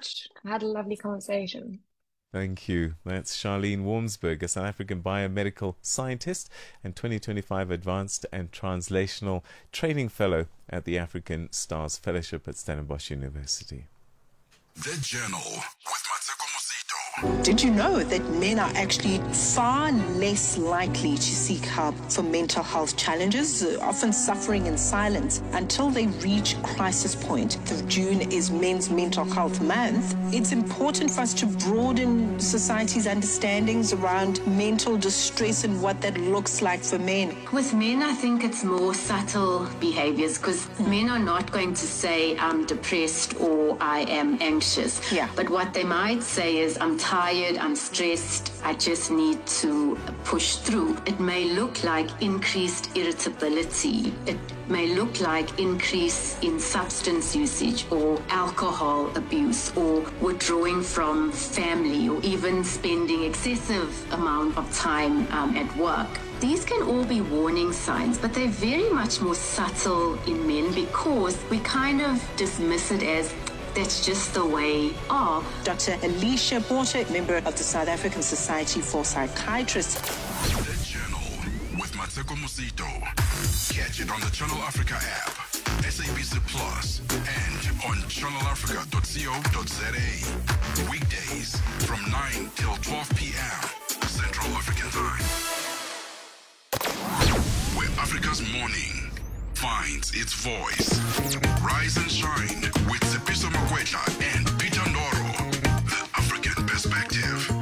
much. I had a lovely conversation. Thank you. That's Charlene Wormsberg, a South African biomedical scientist and 2025 Advanced and Translational Training Fellow at the African Stars Fellowship at Stellenbosch University. The Journal with Mateko Mosito. Did you know that men are actually far less likely to seek help for mental health challenges, often suffering in silence until they reach crisis point? June is Men's Mental Health Month. It's important for us to broaden society's understandings around mental distress and what that looks like for men. With men, I think it's more subtle behaviors because men are not going to say, I'm depressed or I am anxious. Yeah. But what they might say is, I'm tired, I'm stressed, I just need to push through. It may look like increased irritability. It may look like increase in substance usage or alcohol abuse or withdrawing from family or even spending excessive amount of time at work. These can all be warning signs, but they're very much more subtle in men because we kind of dismiss it as that's just the way are. Dr. Alicia Porter, member of the South African Society for Psychiatrists. The Journal with Mateko Mosito. Catch it on the Channel Africa app, SABC Plus, and on channelafrica.co.za. Weekdays from 9 till 12 p.m. Central African Time. Where Africa's morning finds its voice. Rise and shine with Sepiso Makwetla and Peter Ndoro. The African Perspective.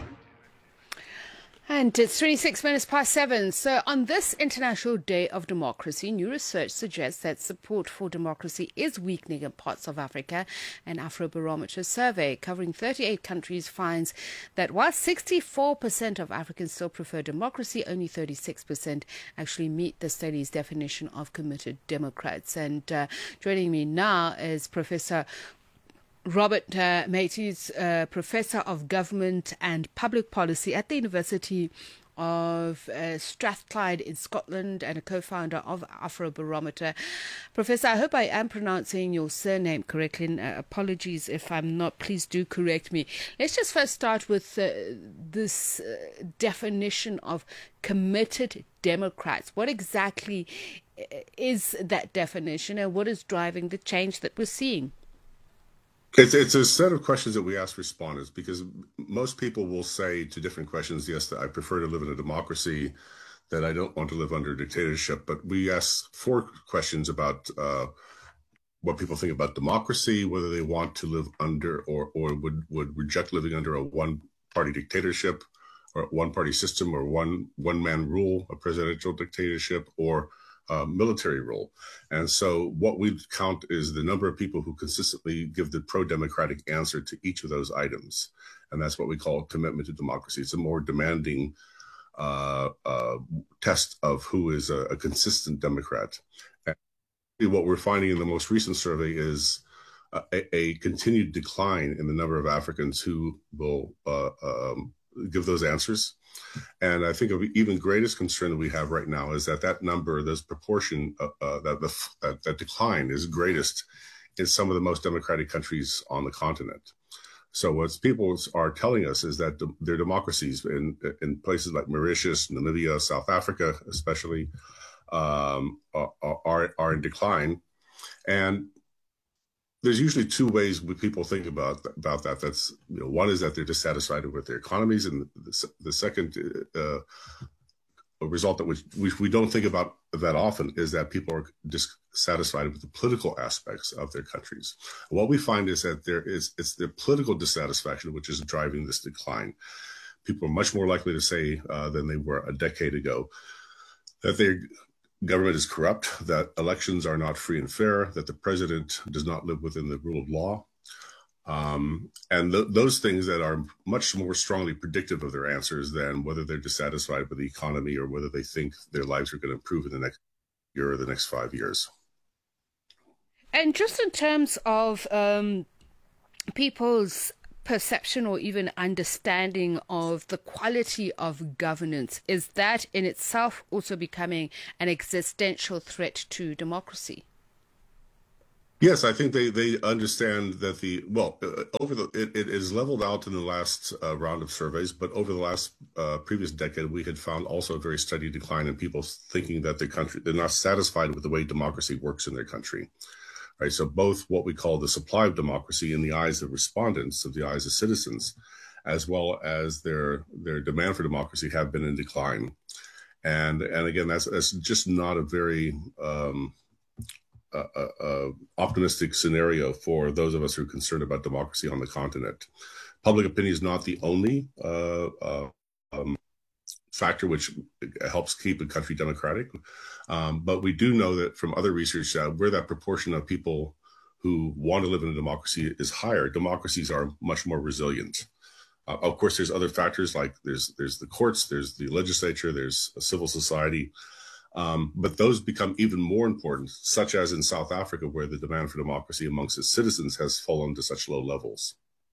And it's 26 minutes past 7. So on this International Day of Democracy, new research suggests that support for democracy is weakening in parts of Africa. An Afrobarometer survey covering 38 countries finds that while 64% of Africans still prefer democracy, only 36% actually meet the study's definition of committed Democrats. And joining me now is Professor Robert Matthews, Professor of Government and Public Policy at the University of Strathclyde in Scotland and a co-founder of Afrobarometer. Professor, I hope I am pronouncing your surname correctly. And, apologies if I'm not. Please do correct me. Let's just first start with this definition of committed Democrats. What exactly is that definition and what is driving the change that we're seeing? It's a set of questions that we ask respondents because most people will say to different questions, yes, that I prefer to live in a democracy, that I don't want to live under a dictatorship. But we ask 4 questions about what people think about democracy, whether they want to live under or would reject living under a one-party dictatorship or one-party system or one-man rule, a presidential dictatorship, or military rule. And so what we count is the number of people who consistently give the pro-democratic answer to each of those items. And that's what we call commitment to democracy. It's a more demanding test of who is a consistent Democrat. And what we're finding in the most recent survey is a continued decline in the number of Africans who will give those answers. And I think of even greatest concern that we have right now is that number, this proportion, that decline is greatest in some of the most democratic countries on the continent. So what people are telling us is that their democracies in places like Mauritius, Namibia, South Africa, especially, are in decline. And there's usually 2 ways people think about that. That's one is that they're dissatisfied with their economies, and the second result that we don't think about that often is that people are dissatisfied with the political aspects of their countries. What we find is that it's the political dissatisfaction which is driving this decline. People are much more likely to say than they were a decade ago that their government is corrupt, that elections are not free and fair, that the president does not live within the rule of law. And those things that are much more strongly predictive of their answers than whether they're dissatisfied with the economy or whether they think their lives are going to improve in the next year or the next 5 years. And just in terms of people's perception or even understanding of the quality of governance, is that in itself also becoming an existential threat to democracy? Yes, I think they understand that it is leveled out in the last round of surveys, but over the last previous decade, we had found also a very steady decline in people thinking that they're not satisfied with the way democracy works in their country. Right, so both what we call the supply of democracy in the eyes of respondents, of the eyes of citizens, as well as their demand for democracy have been in decline, and again, that's just not a very optimistic scenario for those of us who are concerned about democracy on the continent. Public opinion is not the only factor which helps keep a country democratic, but we do know that from other research that where that proportion of people who want to live in a democracy is higher, democracies are much more resilient. Of course, there's other factors like there's the courts, there's the legislature, there's a civil society. But those become even more important, such as in South Africa, where the demand for democracy amongst its citizens has fallen to such low levels.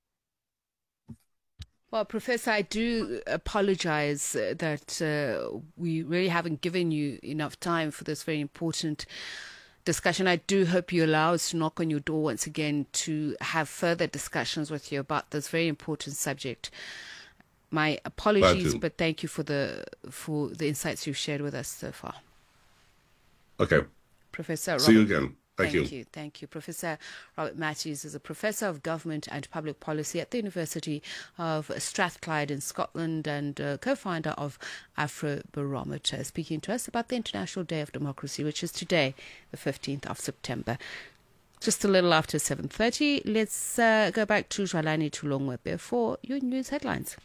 Well, Professor, I do apologize that we really haven't given you enough time for this very important discussion. I do hope you allow us to knock on your door once again to have further discussions with you about this very important subject. My apologies, but thank you for the insights you've shared with us so far. Okay. Professor Robert, see you again. Thank you. Thank you. Professor Robert Matthews is a Professor of Government and Public Policy at the University of Strathclyde in Scotland and co-founder of Afrobarometer, speaking to us about the International Day of Democracy, which is today, the 15th of September. Just a little after 7:30, let's go back to Zalani Tulongwe for your news headlines.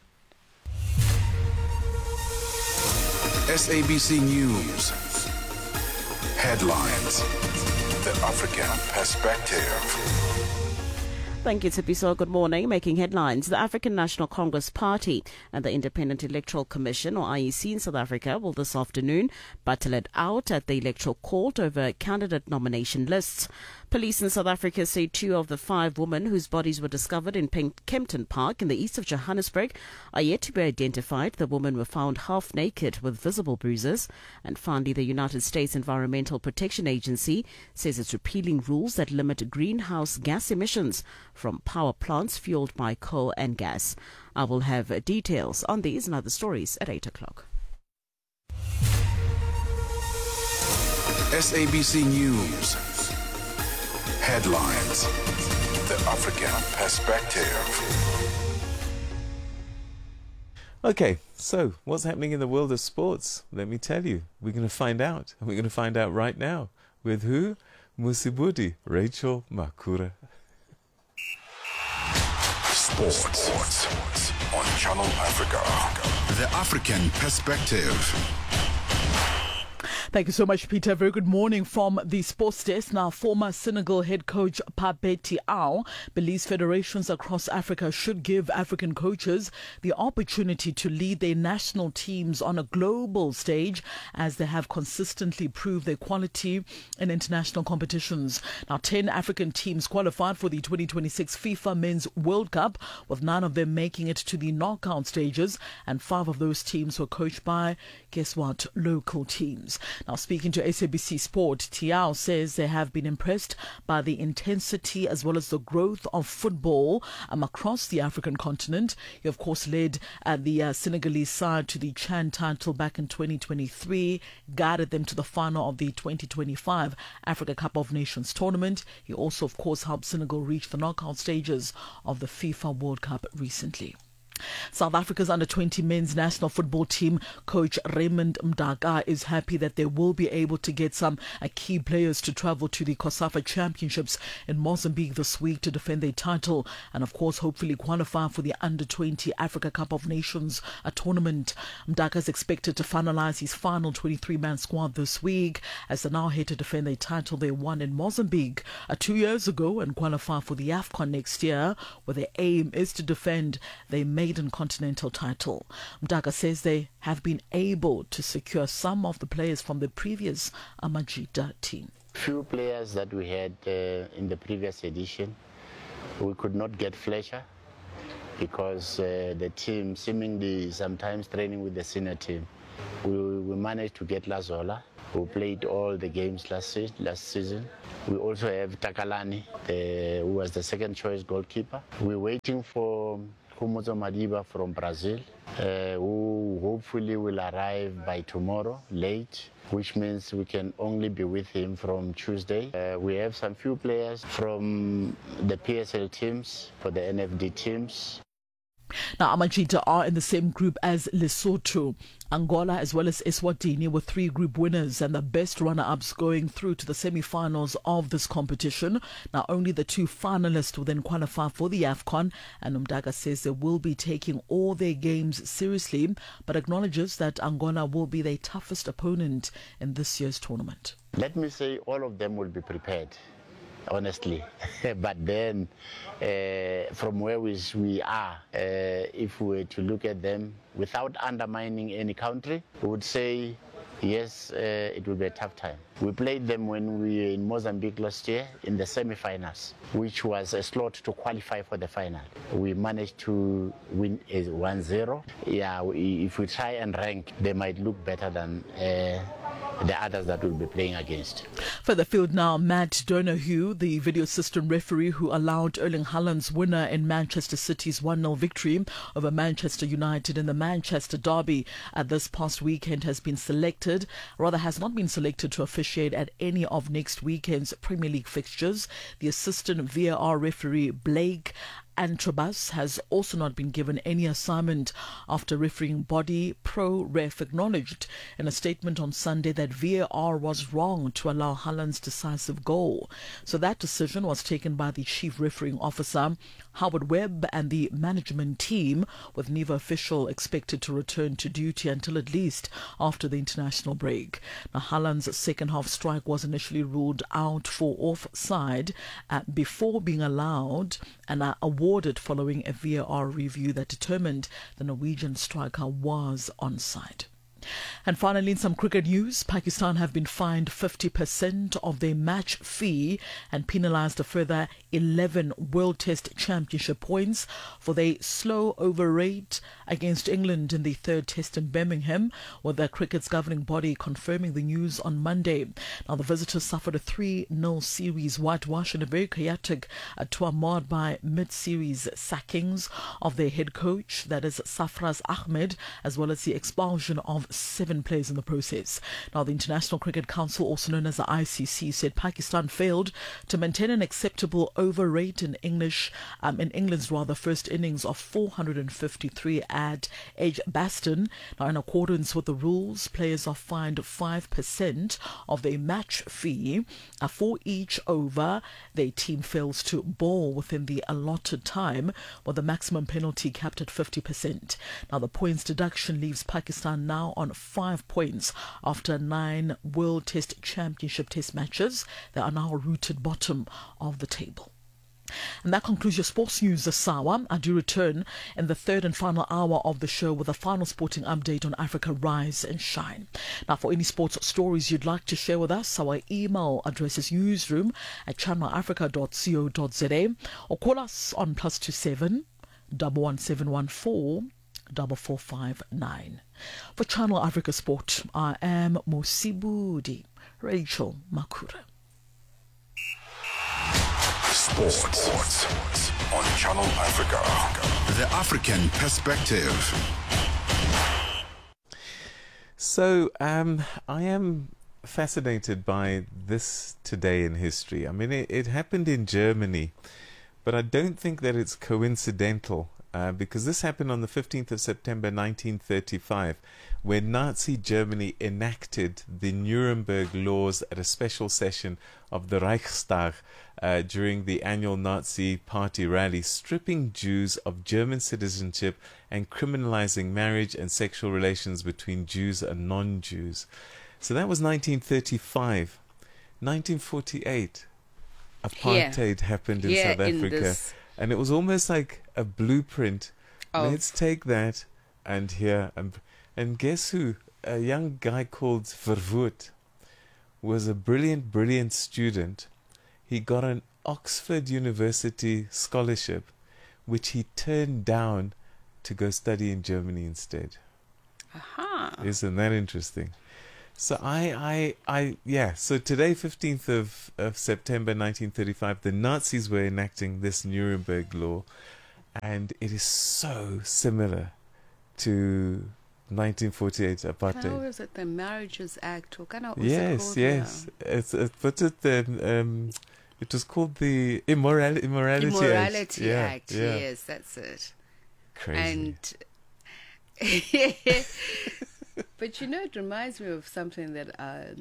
SABC News. Headlines. The African Perspective. Thank you, Tsepiso. Good morning. Making headlines, the African National Congress Party and the Independent Electoral Commission, or IEC, in South Africa will this afternoon battle it out at the Electoral Court over candidate nomination lists. Police in South Africa say 2 of the 5 women whose bodies were discovered in Kempton Park in the east of Johannesburg are yet to be identified. The women were found half naked with visible bruises. And finally, the United States Environmental Protection Agency says it's repealing rules that limit greenhouse gas emissions from power plants fueled by coal and gas. I will have details on these and other stories at 8 o'clock. SABC News. Headlines. The African Perspective. Okay, so what's happening in the world of sports? Let me tell you. We're going to find out. We're going to find out right now. With who? Musibudi, Rachel Makura. Sports on Channel Africa. The African Perspective. Thank you so much, Peter. Very good morning from the sports desk. Now, former Senegal head coach Pape Thiaw believes federations across Africa should give African coaches the opportunity to lead their national teams on a global stage, as they have consistently proved their quality in international competitions. Now, 10 African teams qualified for the 2026 FIFA Men's World Cup, with 9 of them making it to the knockout stages, and 5 of those teams were coached by, guess what, local teams. Now, speaking to SABC Sport, Thiaw says they have been impressed by the intensity as well as the growth of football across the African continent. He, of course, led the Senegalese side to the CHAN title back in 2023, guided them to the final of the 2025 Africa Cup of Nations tournament. He also, of course, helped Senegal reach the knockout stages of the FIFA World Cup recently. South Africa's under-20 men's national football team coach Raymond Mdaka is happy that they will be able to get some key players to travel to the COSAFA Championships in Mozambique this week to defend their title and, of course, hopefully qualify for the under-20 Africa Cup of Nations tournament. Mdaka is expected to finalize his final 23-man squad this week as they now head to defend their title they won in Mozambique 2 years ago and qualify for the AFCON next year, where their aim is to defend their maiden continental title. Mdaka says they have been able to secure some of the players from the previous Amajita team. Few players that we had in the previous edition, we could not get Fletcher because the team seemingly sometimes training with the senior team. We managed to get Lazola, who played all the games last season. We also have Takalani, who was the second choice goalkeeper. We're waiting for Khumbudzo Madiba from Brazil, who hopefully will arrive by tomorrow late, which means we can only be with him from Tuesday. We have some few players from the PSL teams, for the NFD teams. Now, Amajita are in the same group as Lesotho. Angola as well as Eswatini were 3 group winners and the best runner-ups going through to the semi-finals of this competition. Now, only the 2 finalists will then qualify for the AFCON, and Umdaga says they will be taking all their games seriously, but acknowledges that Angola will be their toughest opponent in this year's tournament. Let me say all of them will be prepared, honestly. But then, from where we are, if we were to look at them without undermining any country, we would say, yes, it will be a tough time. We played them when we were in Mozambique last year in the semi-finals, which was a slot to qualify for the final. We managed to win 1-0. Yeah, if we try and rank, they might look better than the others that we'll be playing against. For the field now, Matt Donahue, the video system referee who allowed Erling Haaland's winner in Manchester City's 1-0 victory over Manchester United in the Manchester Derby this past weekend, has not been selected to officiate at any of next weekend's Premier League fixtures. The assistant VAR referee Blake Antrobus has also not been given any assignment after refereeing body Pro Ref acknowledged in a statement on Sunday that VAR was wrong to allow Haaland's decisive goal. So that decision was taken by the chief refereeing officer, Howard Webb, and the management team, with neither official expected to return to duty until at least after the international break. Now, Haaland's second half strike was initially ruled out for offside before being allowed and awarded following a VAR review that determined the Norwegian striker was onside. And finally, in some cricket news, Pakistan have been fined 50% of their match fee and penalised a further 11 World Test Championship points for their slow over rate against England in the 3rd Test in Birmingham, with the cricket's governing body confirming the news on Monday. Now, the visitors suffered a 3-0 series whitewash in a very chaotic tour marred by mid-series sackings of their head coach, that is Safraz Ahmed, as well as the expulsion of 7 players in the process. Now, the International Cricket Council, also known as the ICC, said Pakistan failed to maintain an acceptable over rate in England's first innings of 453 at Edgbaston. Now, in accordance with the rules, players are fined 5% of their match fee for each over their team fails to bowl within the allotted time, with the maximum penalty capped at 50%. Now, the points deduction leaves Pakistan now on 5 points after 9 World Test Championship Test matches. They are now rooted bottom of the table. And that concludes your sports news this hour. I do return in the 3rd and final hour of the show with a final sporting update on Africa Rise and Shine. Now, for any sports stories you'd like to share with us, our email address is newsroom@channelafrica.co.za, or call us on +27 11714 4459. For Channel Africa Sport, I am Mosibudi Rachel Makura. Sports on Channel Africa. The African perspective. So, I am fascinated by this today in history. I mean, it happened in Germany, but I don't think that it's coincidental. Because this happened on the 15th of September 1935, when Nazi Germany enacted the Nuremberg laws at a special session of the Reichstag during the annual Nazi Party rally, stripping Jews of German citizenship and criminalizing marriage and sexual relations between Jews and non-Jews. So that was 1935. 1948, apartheid happened in South Africa. And it was almost like a blueprint. Let's take that and and guess who? A young guy called Verwoerd was a brilliant student. He got an Oxford University scholarship, which he turned down to go study in Germany instead. Aha. Isn't that interesting? So So today, 15th of September 1935, the Nazis were enacting this Nuremberg law, and it is so similar to 1948 apartheid. How is it? The Marriages Act, or kind of? Yes. It was called the Immorality Act. Yes, that's it. Crazy. And but it reminds me of something that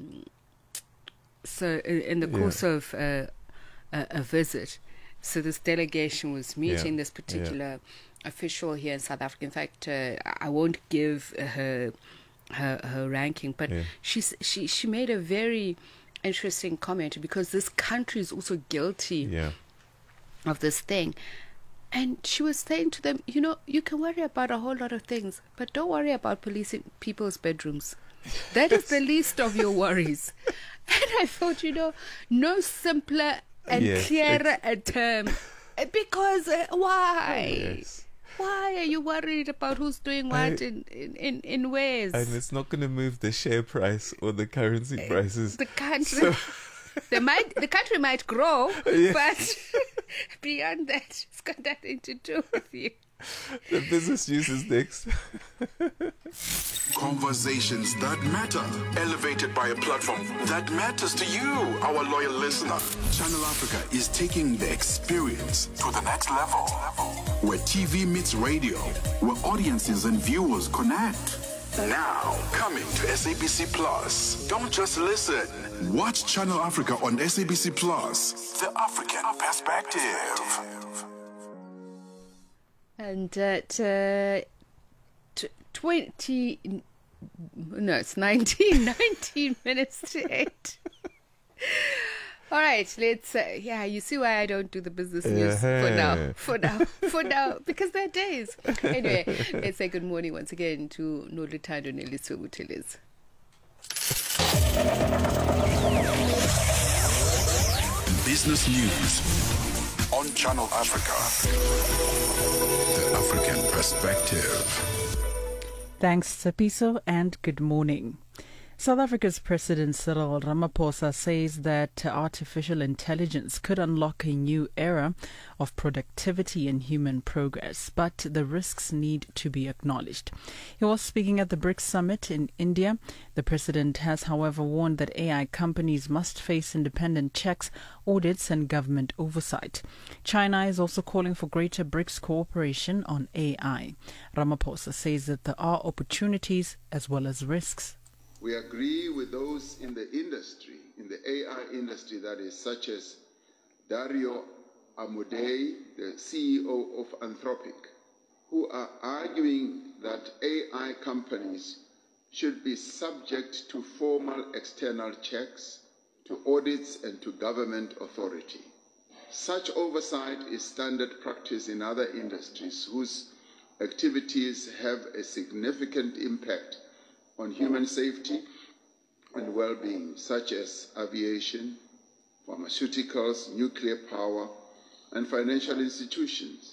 so in the course of a visit, so this delegation was meeting this particular official here in South Africa. In fact, I won't give her ranking, but she made a very interesting comment, because this country is also guilty of this thing. And she was saying to them, you can worry about a whole lot of things, but don't worry about policing people's bedrooms. That is the least of your worries. And I thought, no simpler and clearer a term. Because why? Yes. Why are you worried about who's doing what in ways? And it's not going to move the share price or the currency prices. The country, the country might grow, but beyond that, it's got nothing to do with you. The business news is next. Conversations that matter, elevated by a platform that matters to you, our loyal listener. Channel Africa is taking the experience to the next level, where TV meets radio, where audiences and viewers connect. Now, coming to SABC Plus. Don't just listen. Watch Channel Africa on SABC Plus. The African Perspective. And at 19 minutes to 8. All right, let's. You see why I don't do the business news for now, because there are days. Anyway, let's say good morning once again to Nolitando and Eliswe Buteles. Business news on Channel Africa. The African Perspective. Thanks, Tsepiso, and good morning. South Africa's President Cyril Ramaphosa says that artificial intelligence could unlock a new era of productivity and human progress, but the risks need to be acknowledged. He was speaking at the BRICS summit in India. The president has, however, warned that AI companies must face independent checks, audits, and government oversight. China is also calling for greater BRICS cooperation on AI. Ramaphosa says that there are opportunities as well as risks. We agree with those in the industry, in the AI industry that is, such as Dario Amodei, the CEO of Anthropic, who are arguing that AI companies should be subject to formal external checks, to audits, and to government authority. Such oversight is standard practice in other industries whose activities have a significant impact on human safety and well-being, such as aviation, pharmaceuticals, nuclear power, and financial institutions.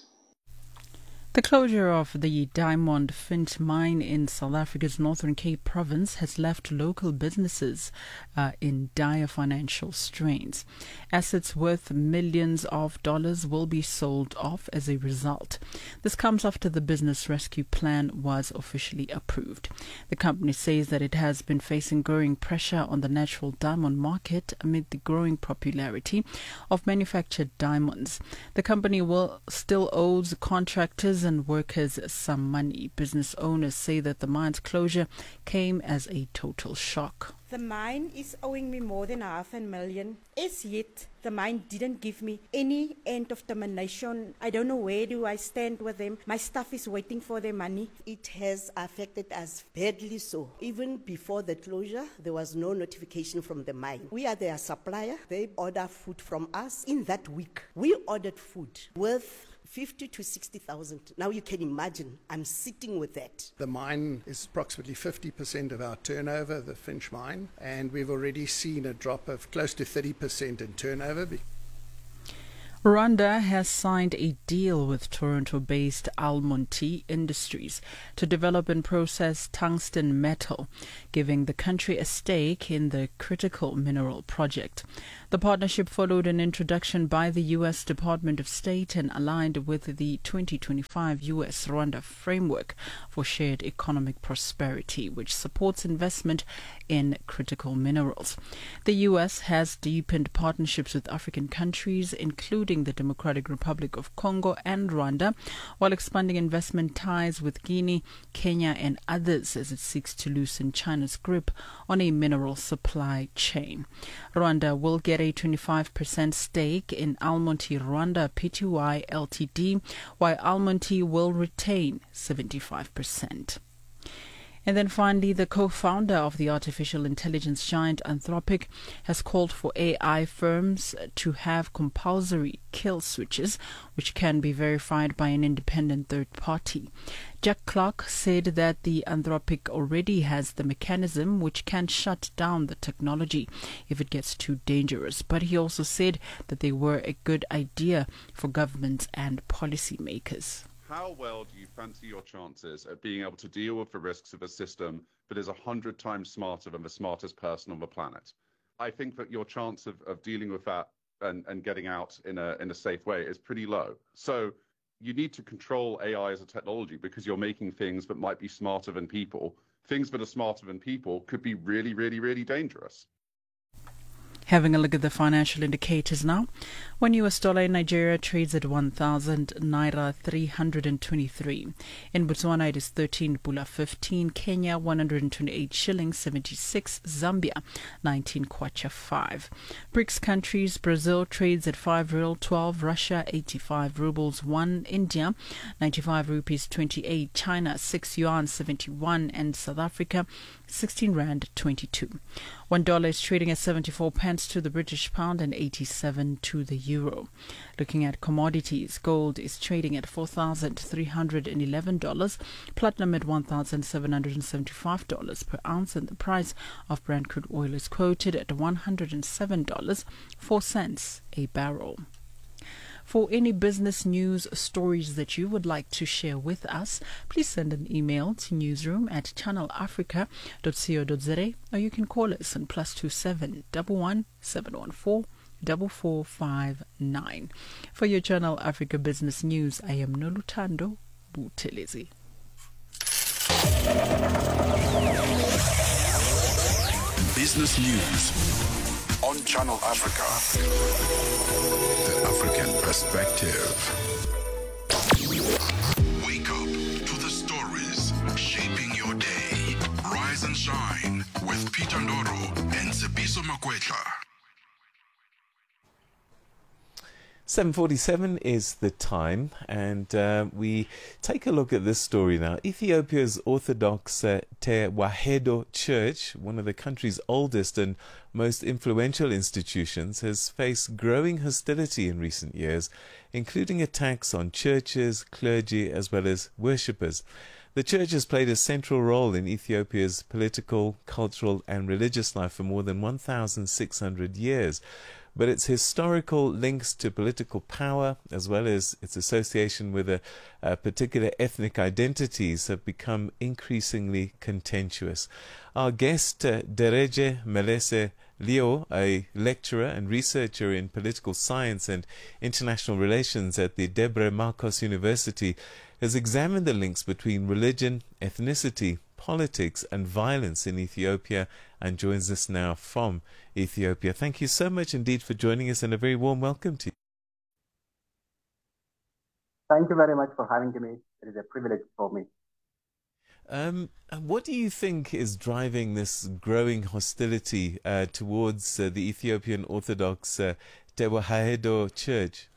The closure of the Diamond Finch mine in South Africa's Northern Cape province has left local businesses in dire financial strains. Assets worth millions of dollars will be sold off as a result. This comes after the business rescue plan was officially approved. The company says that it has been facing growing pressure on the natural diamond market amid the growing popularity of manufactured diamonds. The company will still owes contractors and workers some money. Business owners say that the mine's closure came as a total shock. The mine is owing me more than $500,000. As yet, the mine didn't give me any end of termination. I don't know where do I stand with them. My staff is waiting for their money. It has affected us badly so. Even before the closure, there was no notification from the mine. We are their supplier. They order food from us. In that week, we ordered food worth 50 to 60,000. Now you can imagine, I'm sitting with that. The mine is approximately 50% of our turnover, the Finch mine, and we've already seen a drop of close to 30% in turnover. Rwanda has signed a deal with Toronto-based Almonty Industries to develop and process tungsten metal, giving the country a stake in the critical mineral project. The partnership followed an introduction by the U.S. Department of State and aligned with the 2025 U.S.-Rwanda Framework for Shared Economic Prosperity, which supports investment in critical minerals. The U.S. has deepened partnerships with African countries, including the Democratic Republic of Congo and Rwanda, while expanding investment ties with Guinea, Kenya, and others as it seeks to loosen China's grip on a mineral supply chain. Rwanda will get a 25% stake in Almonty Rwanda Pty Ltd, while Almonty will retain 75%. And then finally, the co-founder of the artificial intelligence giant Anthropic has called for AI firms to have compulsory kill switches, which can be verified by an independent third party. Jack Clark said that the Anthropic already has the mechanism which can shut down the technology if it gets too dangerous. But he also said that they were a good idea for governments and policymakers. How well do you fancy your chances at being able to deal with the risks of a system that is 100 times smarter than the smartest person on the planet? I think that your chance of dealing with that and getting out in a safe way is pretty low. So you need to control AI as a technology because you're making things that might be smarter than people. Things that are smarter than people could be really, really, really dangerous. Having a look at the financial indicators now. One US dollar in Nigeria trades at 1,000 naira 323. In Botswana it is 13 pula 15. Kenya 128 shillings 76. Zambia 19 kwacha 5. BRICS countries, Brazil trades at 5 real 12. Russia 85 rubles 1. India 95 rupees 28. China 6 yuan 71. And South Africa 16 rand 22. $1 is trading at 74 pence to the British pound and 87 to the euro. Looking at commodities, gold is trading at $4,311, platinum at $1,775 per ounce, and the price of Brent crude oil is quoted at $107.04 a barrel. For any business news stories that you would like to share with us, please send an email to newsroom@channelafrica.co.za, or you can call us on +27 11 714 4459. For your Channel Africa Business News, I am Nolutando Buthelezi. Business News on Channel Africa. The African perspective. Wake up to the stories shaping your day. Rise and shine with Peter Ndoro and Tsepiso Makwetla. 7:47 is the time, and we take a look at this story now. Ethiopia's Orthodox Tewahedo Church, one of the country's oldest and most influential institutions, has faced growing hostility in recent years, including attacks on churches, clergy, as well as worshippers. The church has played a central role in Ethiopia's political, cultural, and religious life for more than 1,600 years. But its historical links to political power, as well as its association with a particular ethnic identities, have become increasingly contentious. Our guest, Dereje Melese Leo, a lecturer and researcher in political science and international relations at the Debre Marcos University, has examined the links between religion, ethnicity, politics and violence in Ethiopia, and joins us now from Ethiopia. Thank you so much indeed for joining us, and a very warm welcome to you. Thank you very much for having me. It is a privilege for me. What do you think is driving this growing hostility towards the Ethiopian Orthodox Tewahedo Church?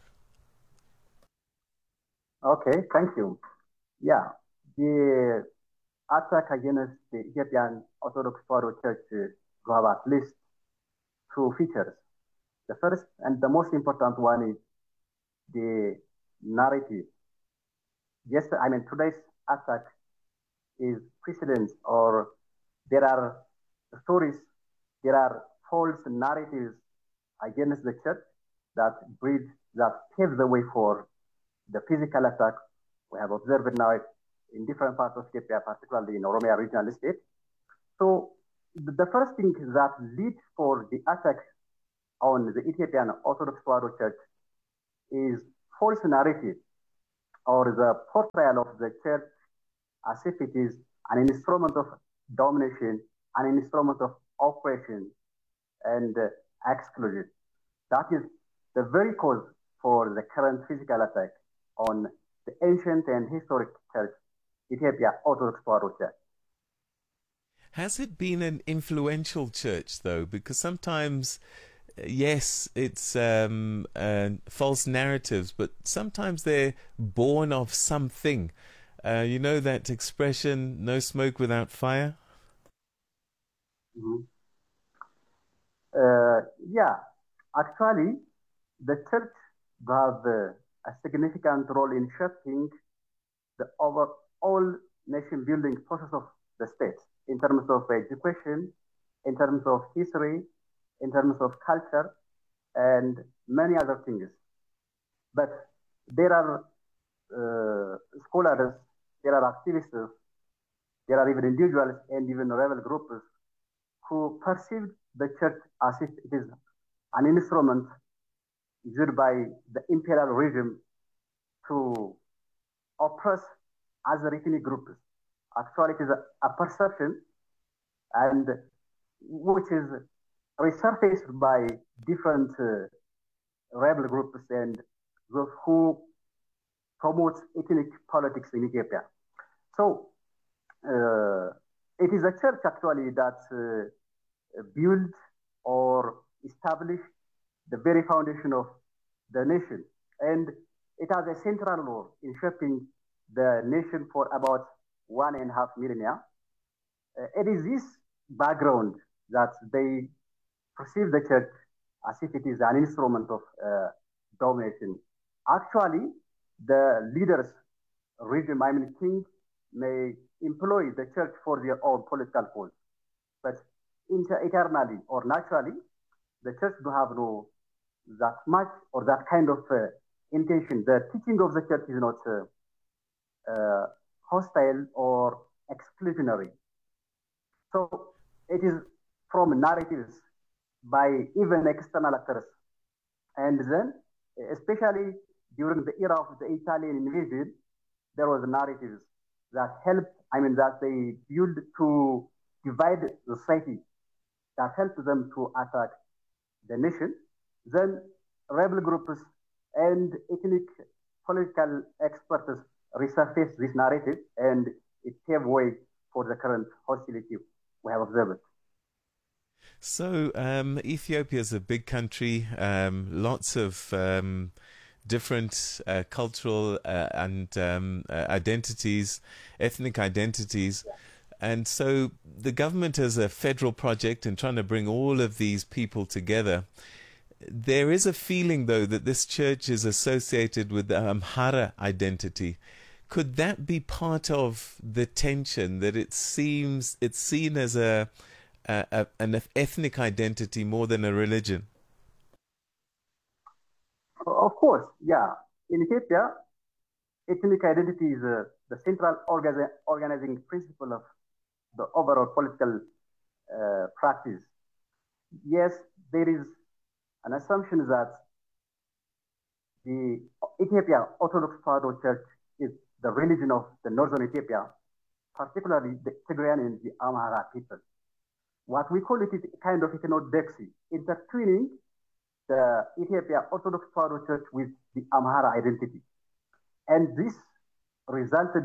Okay, thank you. Yeah, the attack against the Ethiopian Orthodox Church have at least two features. The first and the most important one is the narrative. Yes, I mean, today's attack is precedence, or there are stories, there are false narratives against the church that breed that paved the way for the physical attack we have observed now in different parts of Ethiopia, particularly in Oromia regional state. So the first thing that leads for the attack on the Ethiopian Orthodox Tewahedo Church is false narrative or the portrayal of the church as if it is an instrument of domination, an instrument of oppression and exclusion. That is the very cause for the current physical attack on the ancient and historic church, Ethiopia Orthodox Tewahedo Church. Has it been an influential church, though? Because sometimes, yes, it's false narratives, but sometimes they're born of something. You know that expression, no smoke without fire? Mm-hmm. Yeah, actually, the church has a significant role in shaping the overall nation-building process of the state in terms of education, in terms of history, in terms of culture, and many other things. But there are scholars, there are activists, there are even individuals and even rebel groups who perceive the church as if it is an instrument used by the imperial regime to oppress other ethnic groups. Actually, it is a perception and which is resurfaced by different rebel groups and those who promote ethnic politics in Ethiopia. So it is a church actually that built or established the very foundation of the nation. And it has a central role in shaping the nation for about 1.5 millennia. It is this background that they perceive the church as if it is an instrument of domination. Actually, the leaders, regime, king, may employ the church for their own political cause. But eternally or naturally, the church do have no that much or that kind of intention. The teaching of the church is not hostile or exclusionary. So it is from narratives by even external actors. And then, especially during the era of the Italian invasion, there was narratives that helped, that they built to divide the society, that helped them to attack the nation. Then rebel groups and ethnic political experts resurfaced this narrative, and it gave way for the current hostility we have observed. So Ethiopia is a big country, lots of different cultural and identities, ethnic identities. And so the government has a federal project in trying to bring all of these people together. There is a feeling, though, that this church is associated with the Amhara identity. Could that be part of the tension, that it's seen as an ethnic identity more than a religion? Of course, yeah. In Ethiopia, ethnic identity is the central organizing principle of the overall political practice. Yes, there is an assumption that the Ethiopia Orthodox Tewahedo Church is the religion of the northern Ethiopia, particularly the Tigrayan and the Amhara people. What we call it is a kind of ethnodexy, intertwining the Ethiopia Orthodox Tewahedo Church with the Amhara identity. And this resulted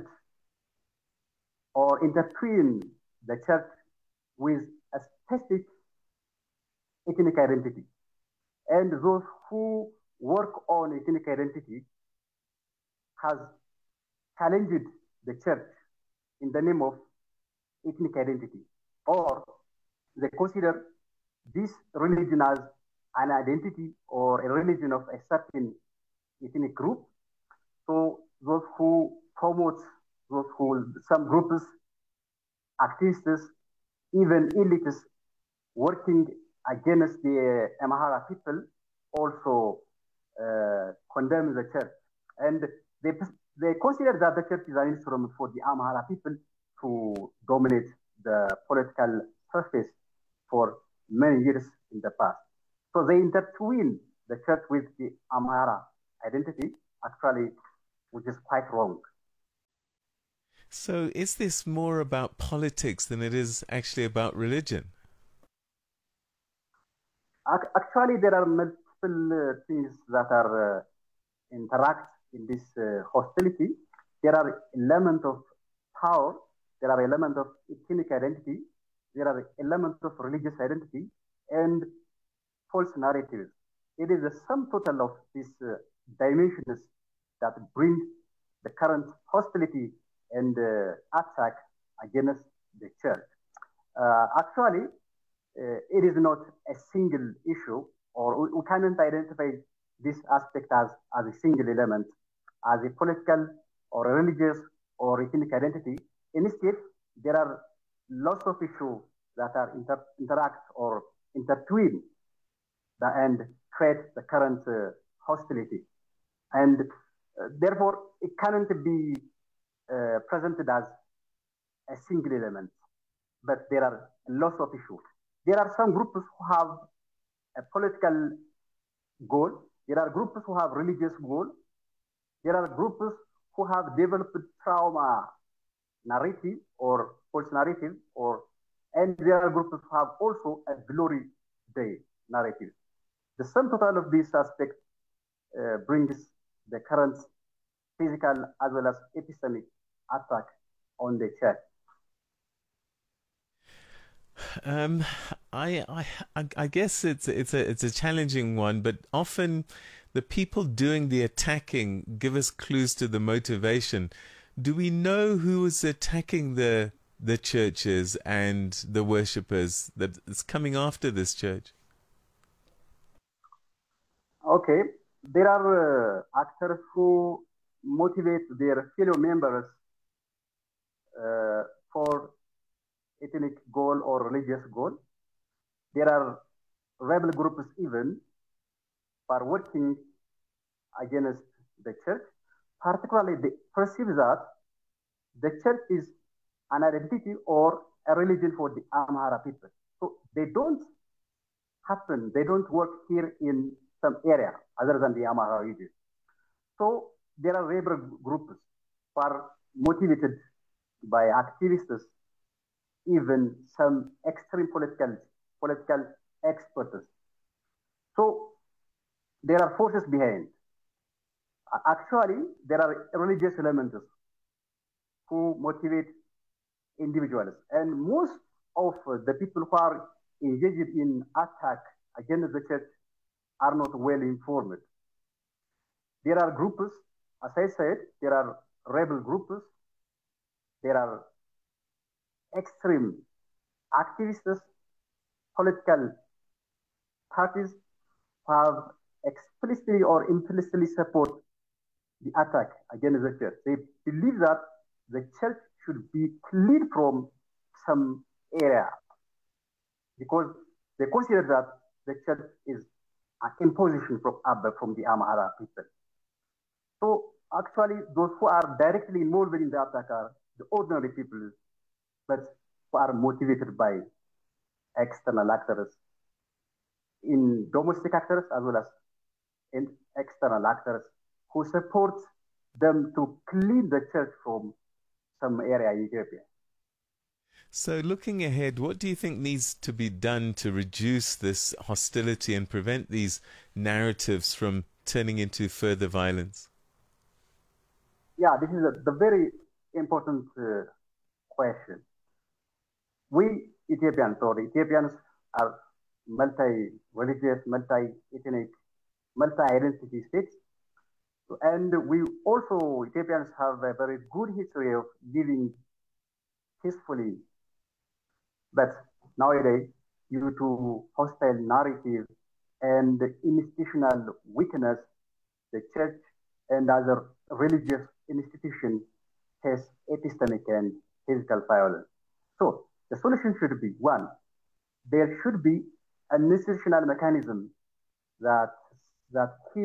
or intertwined the church with a specific ethnic identity. And those who work on ethnic identity has challenged the church in the name of ethnic identity, or they consider this religion as an identity or a religion of a certain ethnic group. So those who promote, some groups, activists, even elites working against the Amhara people also condemn the church. And they consider that the church is an instrument for the Amhara people to dominate the political surface for many years in the past. So they intertwine the church with the Amhara identity, actually, which is quite wrong. So is this more about politics than it is actually about religion? Actually, there are multiple things that are interact in this hostility. There are elements of power, there are elements of ethnic identity, there are elements of religious identity, and false narratives. It is the sum total of these dimensions that bring the current hostility and attack against the church. Actually, it is not a single issue, or we cannot identify this aspect as a single element, as a political or a religious or ethnic identity. Instead, there are lots of issues that are interact or intertwine and create the current hostility. And therefore, it cannot be presented as a single element, but there are lots of issues. There are some groups who have a political goal. There are groups who have religious goal. There are groups who have developed trauma narrative or false narrative, and there are groups who have also a glory day narrative. The sum total of these aspects brings the current physical as well as epistemic attack on the church. I guess it's a challenging one, but often the people doing the attacking give us clues to the motivation. Do we know who is attacking the churches and the worshippers that is coming after this church? Okay, there are actors who motivate their fellow members for ethnic goal or religious goal. There are rebel groups even for working against the church. Particularly, they perceive that the church is an identity or a religion for the Amhara people. So they don't work here in some area other than the Amhara region. So there are rebel groups who are motivated by activists, even some extreme political experts. So there are forces behind. Actually, there are religious elements who motivate individuals, and most of the people who are engaged in attack against the church are not well informed. There are groups, as I said, there are rebel groups, there are extreme activists, political parties who have explicitly or implicitly support the attack against the church. They believe that the church should be cleared from some area because they consider that the church is an imposition from the Amhara people. So actually, those who are directly involved in the attack are the ordinary people, but who are motivated by external actors, in domestic actors as well as in external actors who support them to clean the church from some area in Ethiopia. So looking ahead, what do you think needs to be done to reduce this hostility and prevent these narratives from turning into further violence? Yeah, this is the very important question. We Ethiopians are multi-religious, multi-ethnic, multi-identity states. And we also, Ethiopians have a very good history of living peacefully. But nowadays, due to hostile narrative and institutional weakness, the church and other religious institutions face epistemic and physical violence. So the solution should be, one, there should be an institutional mechanism that keep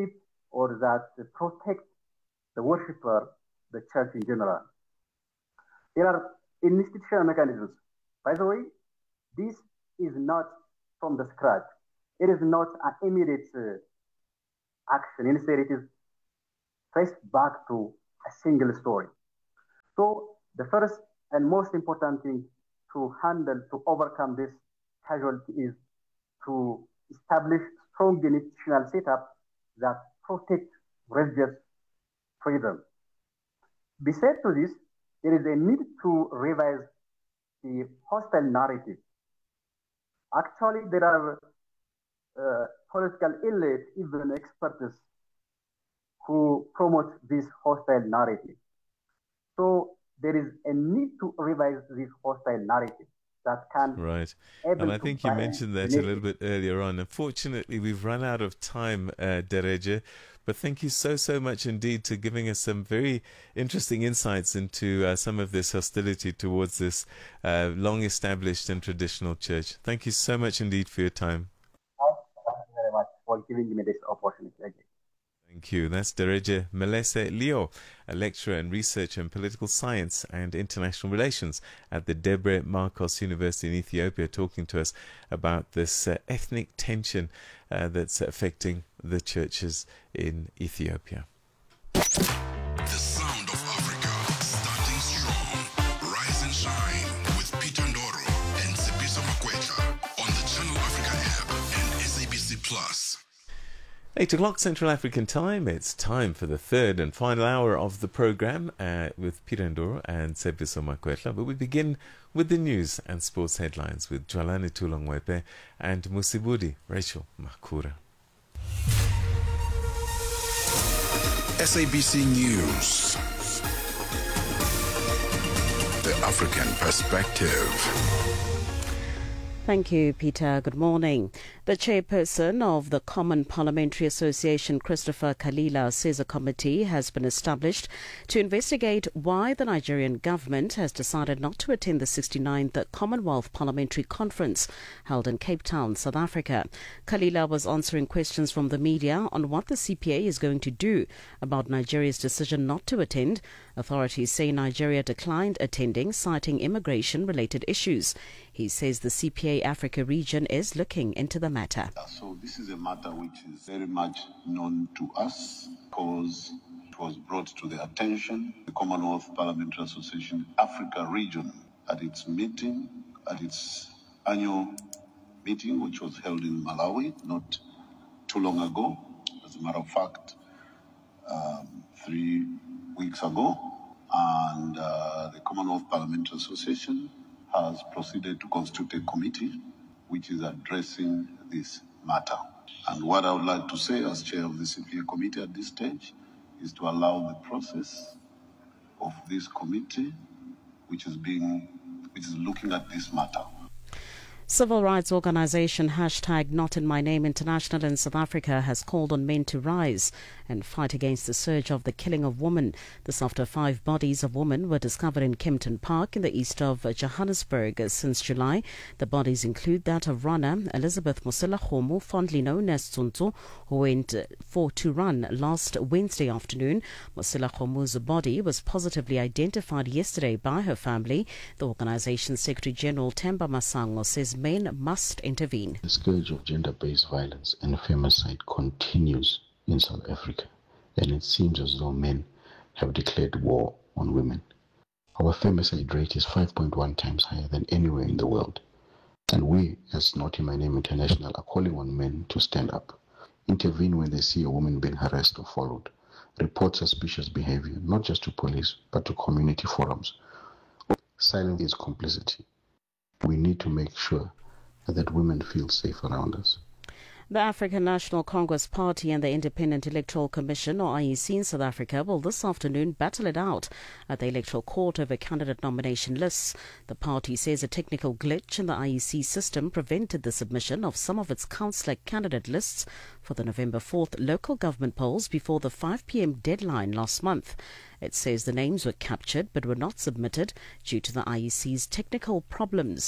or that protect the worshipper, the church in general. There are institutional mechanisms. By the way, this is not from the scratch. It is not an immediate action. Instead, it is traced back to a single story. So the first and most important thing to handle, to overcome this casualty is to establish strong institutional setup that protect religious freedom. Besides to this, there is a need to revise the hostile narrative. Actually, there are political elites, even experts, who promote this hostile narrative. So there is a need to revise this hostile narrative that can... Right. And I think you mentioned that a little bit earlier on. Unfortunately, we've run out of time, Dereje. But thank you so much indeed to giving us some very interesting insights into some of this hostility towards this long-established and traditional church. Thank you so much indeed for your time. Thank you very much for giving me this opportunity again. Thank you. That's Dereje Melese Leo, a lecturer in research and political science and international relations at the Debre Marcos University in Ethiopia, talking to us about this ethnic tension that's affecting the churches in Ethiopia. The sound of Africa, starting strong. Rise and shine with Peter Ndoro and Tsepiso Makwetla on the Channel Africa app and SABC Plus. 8 o'clock Central African time. It's time for the third and final hour of the program with Peter Ndoro and Tsepiso Makwetla. But we begin with the news and sports headlines with Jwalani Tulongwepe and Musibudi Rachel Makura. SABC News. The African Perspective. Thank you, Peter. Good morning. The chairperson of the Common Parliamentary Association, Christopher Kalila, says a committee has been established to investigate why the Nigerian government has decided not to attend the 69th Commonwealth Parliamentary Conference held in Cape Town, South Africa. Kalila was answering questions from the media on what the CPA is going to do about Nigeria's decision not to attend. Authorities say Nigeria declined attending, citing immigration-related issues. He says the CPA Africa region is looking into the matter. So this is a matter which is very much known to us because it was brought to the attention of the Commonwealth Parliamentary Association Africa region at its annual meeting, which was held in Malawi not too long ago. As a matter of fact, 3 weeks ago, and the Commonwealth Parliamentary Association has proceeded to constitute a committee which is addressing this matter. And what I would like to say as chair of the CPA committee at this stage is to allow the process of this committee which is looking at this matter. Civil rights organization #NotInMyName International in South Africa has called on men to rise and fight against the surge of the killing of women. This after 5 bodies of women were discovered in Kempton Park in the east of Johannesburg since July. The bodies include that of runner Elizabeth Moselakgomo, fondly known as Tsuntsu, who went for to run last Wednesday afternoon. Moselakgomo's body was positively identified yesterday by her family. The organization's Secretary General Themba Masango says men must intervene. The scourge of gender-based violence and femicide continues in South Africa, and it seems as though men have declared war on women. Our femicide rate is 5.1 times higher than anywhere in the world, and we, as Not In My Name International, are calling on men to stand up, intervene when they see a woman being harassed or followed, report suspicious behavior, not just to police, but to community forums. Silence is complicity. We need to make sure that women feel safe around us. The African National Congress Party and the Independent Electoral Commission, or IEC, in South Africa will this afternoon battle it out at the Electoral Court over candidate nomination lists. The party says a technical glitch in the IEC system prevented the submission of some of its councillor candidate lists for the November 4th local government polls before the 5 p.m. deadline last month. It says the names were captured but were not submitted due to the IEC's technical problems.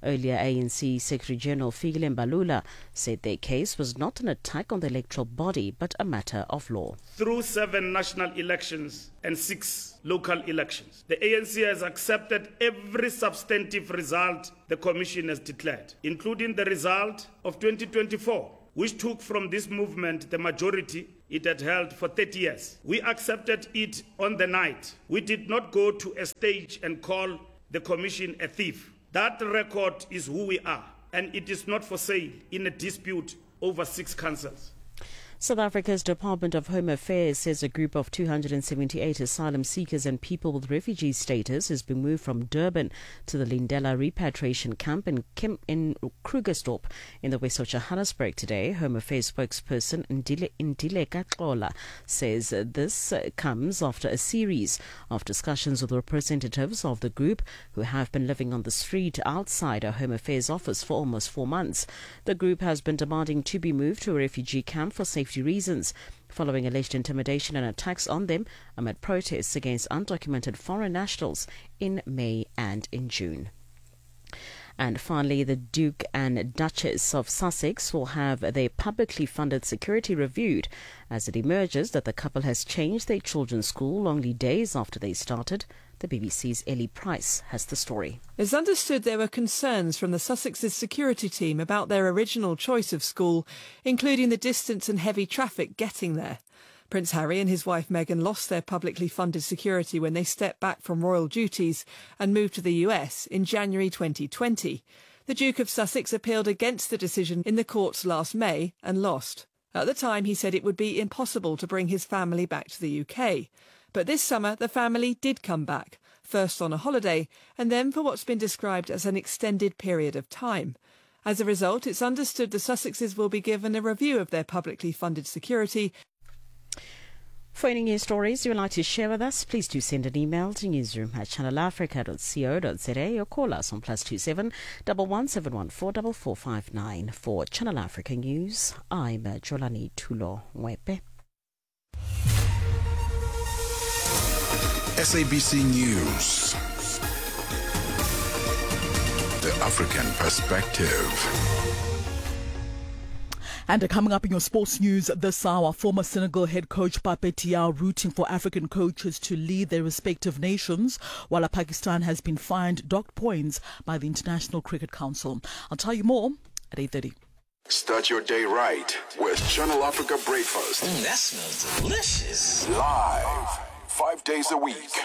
Earlier, ANC Secretary General Fikile Mbalula said their case was not an attack on the electoral body but a matter of law. Through 7 national elections and 6 local elections, the ANC has accepted every substantive result the Commission has declared, including the result of 2024, which took from this movement the majority it had held for 30 years. We accepted it on the night. We did not go to a stage and call the Commission a thief. That record is who we are, and it is not for sale in a dispute over 6 councils. South Africa's Department of Home Affairs says a group of 278 asylum seekers and people with refugee status has been moved from Durban to the Lindela repatriation camp in Krugersdorp in the west of Johannesburg today. Home Affairs spokesperson Ndile Kaxola says this comes after a series of discussions with representatives of the group who have been living on the street outside a Home Affairs office for almost 4 months. The group has been demanding to be moved to a refugee camp for safety reasons, following alleged intimidation and attacks on them amid protests against undocumented foreign nationals in May and in June. And finally, the Duke and Duchess of Sussex will have their publicly funded security reviewed as it emerges that the couple has changed their children's school only days after they started. The BBC's Ellie Price has the story. It's understood there were concerns from the Sussex's security team about their original choice of school, including the distance and heavy traffic getting there. Prince Harry and his wife Meghan lost their publicly funded security when they stepped back from royal duties and moved to the US in January 2020. The Duke of Sussex appealed against the decision in the courts last May and lost. At the time, he said it would be impossible to bring his family back to the UK. But this summer, the family did come back, first on a holiday and then for what's been described as an extended period of time. As a result, it's understood the Sussexes will be given a review of their publicly funded security. For any news stories you would like to share with us, please do send an email to newsroom@channelafrica.co.za or call us on +27 11714 4459. For Channel Africa News, I'm Jolani Tulo Mwepe. SABC News. The African Perspective. And coming up in your sports news this hour, former Senegal head coach Pape Thiaw rooting for African coaches to lead their respective nations, while Pakistan has been fined docked points by the International Cricket Council. I'll tell you more at 8:30. Start your day right with Channel Africa Breakfast. That smells delicious. Live, 5 days a week.